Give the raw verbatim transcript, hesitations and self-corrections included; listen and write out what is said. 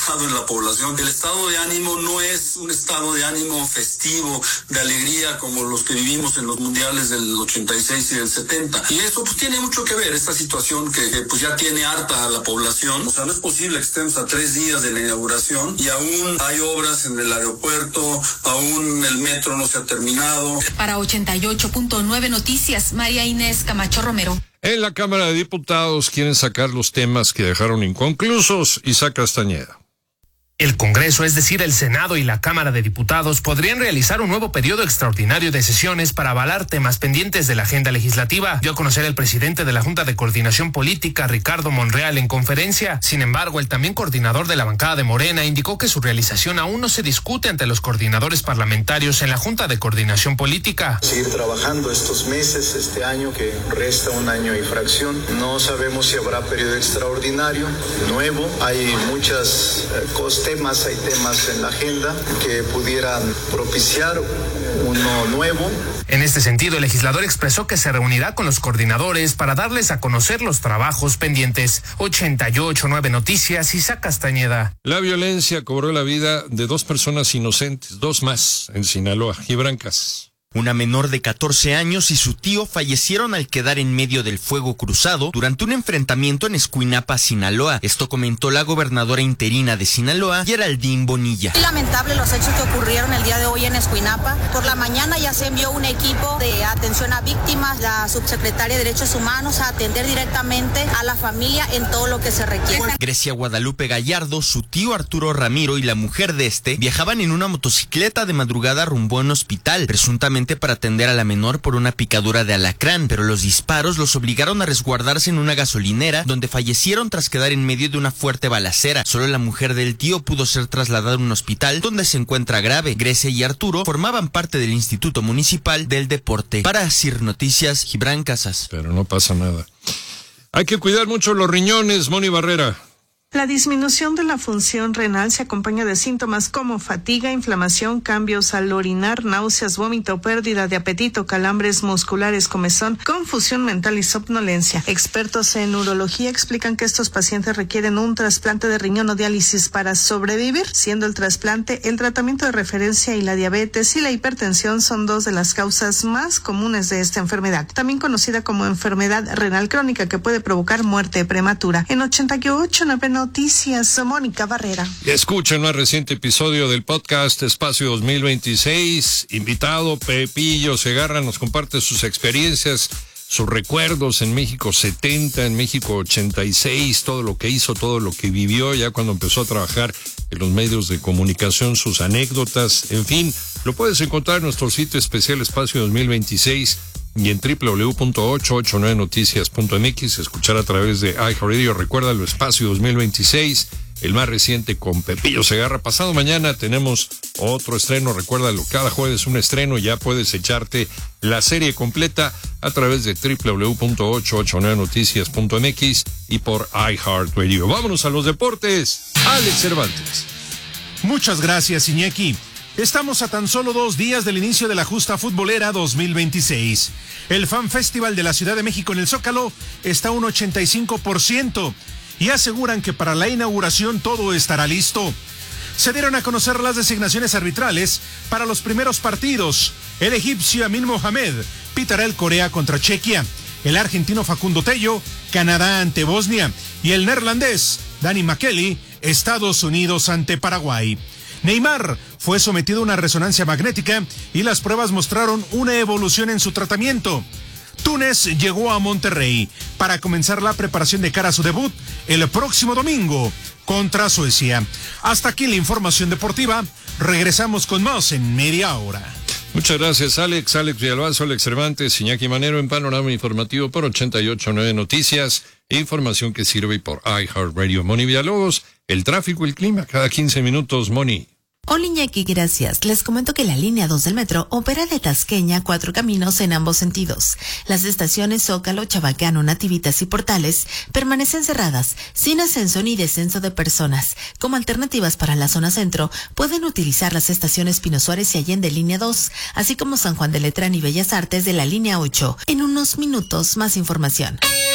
calado en la población. El estado de ánimo no es un estado de ánimo festivo, de alegría, como los que vivimos en los mundiales del ochenta y seis y del setenta. Y eso pues tiene mucho que ver, esta situación que, que pues ya tiene harta a la población. O sea, no es posible que estemos a tres días de la inauguración y aún hay obras en el aeropuerto, aún el metro no se ha terminado. Para ochenta y ocho punto nueve Noticias, María Inés Camacho Romero. En la Cámara de Diputados quieren sacar los temas que dejaron inconclusos. Isaac Castañeda. El Congreso, es decir, el Senado y la Cámara de Diputados, podrían realizar un nuevo periodo extraordinario de sesiones para avalar temas pendientes de la agenda legislativa, dio a conocer el presidente de la Junta de Coordinación Política, Ricardo Monreal, en conferencia. Sin embargo, el también coordinador de la bancada de Morena indicó que su realización aún no se discute ante los coordinadores parlamentarios en la Junta de Coordinación Política. Seguir trabajando estos meses, este año que resta un año y fracción. No sabemos si habrá periodo extraordinario nuevo. Hay muchas eh, cosas. Temas, hay temas en la agenda que pudieran propiciar uno nuevo. En este sentido, el legislador expresó que se reunirá con los coordinadores para darles a conocer los trabajos pendientes. ochenta y ocho punto nueve Noticias, Isaac Castañeda. La violencia cobró la vida de dos personas inocentes, dos más, en Sinaloa. Gibran Casas. Una menor de catorce años y su tío fallecieron al quedar en medio del fuego cruzado durante un enfrentamiento en Escuinapa, Sinaloa. Esto comentó la gobernadora interina de Sinaloa, Geraldine Bonilla. Es lamentable los hechos que ocurrieron el día de hoy en Escuinapa. Por la mañana ya se envió un equipo de atención a víctimas, la subsecretaria de Derechos Humanos, a atender directamente a la familia en todo lo que se requiere. Grecia Guadalupe Gallardo, su tío Arturo Ramiro y la mujer de este viajaban en una motocicleta de madrugada rumbo a un hospital, presuntamente para atender a la menor por una picadura de alacrán, pero los disparos los obligaron a resguardarse en una gasolinera, donde fallecieron tras quedar en medio de una fuerte balacera. Solo la mujer del tío pudo ser trasladada a un hospital donde se encuentra grave. Grecia y Arturo formaban parte del Instituto Municipal del Deporte. Para Asir Noticias, Gibran Casas. Pero no pasa nada. Hay que cuidar mucho los riñones, Moni Barrera. La disminución de la función renal se acompaña de síntomas como fatiga, inflamación, cambios al orinar, náuseas, vómito, pérdida de apetito, calambres musculares, comezón, confusión mental y somnolencia. Expertos en urología explican que estos pacientes requieren un trasplante de riñón o diálisis para sobrevivir, siendo el trasplante, el tratamiento de referencia y la diabetes y la hipertensión son dos de las causas más comunes de esta enfermedad, también conocida como enfermedad renal crónica, que puede provocar muerte prematura. En ochenta y ocho Noticias, Mónica Barrera. Escuchen un reciente episodio del podcast Espacio dos mil veintiséis. Invitado Pepillo Segarra nos comparte sus experiencias, sus recuerdos en México setenta, en México ochenta y seis, todo lo que hizo, todo lo que vivió ya cuando empezó a trabajar en los medios de comunicación, sus anécdotas, en fin, lo puedes encontrar en nuestro sitio especial Espacio dos mil veintiséis y en doble u doble u doble u punto ochocientos ochenta y nueve noticias punto m x, escuchar a través de iHeartRadio. Recuerda el Espacio dos mil veintiséis, el más reciente con Pepillo Segarra. Pasado mañana tenemos otro estreno, recuérdalo, cada jueves un estreno, ya puedes echarte la serie completa a través de doble u doble u doble u punto ochocientos ochenta y nueve noticias punto m x y por iHeartRadio. Vámonos a los deportes. Alex Cervantes. Muchas gracias, Iñaki. Estamos a tan solo dos días del inicio de la justa futbolera dos mil veintiséis. El Fan Festival de la Ciudad de México en el Zócalo está a un ochenta y cinco por ciento y aseguran que para la inauguración todo estará listo. Se dieron a conocer las designaciones arbitrales para los primeros partidos. El egipcio Amin Mohamed pitará el Corea contra Chequia, el argentino Facundo Tello, Canadá ante Bosnia, y el neerlandés Danny McKelly, Estados Unidos ante Paraguay. Neymar fue sometido a una resonancia magnética y las pruebas mostraron una evolución en su tratamiento. Túnez llegó a Monterrey para comenzar la preparación de cara a su debut el próximo domingo contra Suecia. Hasta aquí la información deportiva. Regresamos con más en media hora. Muchas gracias, Alex. Alex Villalbazo, Alex Cervantes, Iñaki Manero en Panorama Informativo por ochenta y ocho punto nueve Noticias. Información que sirve por iHeartRadio. Moni Villalobos, el tráfico y el clima cada quince minutos, Moni. Hola Iñaki, gracias. Les comento que la línea dos del metro opera de Tasqueña a Cuatro Caminos en ambos sentidos. Las estaciones Zócalo, Chabacano, Nativitas y Portales permanecen cerradas, sin ascenso ni descenso de personas. Como alternativas para la zona centro, pueden utilizar las estaciones Pino Suárez y Allende línea dos, así como San Juan de Letrán y Bellas Artes de la línea ocho. En unos minutos, más información.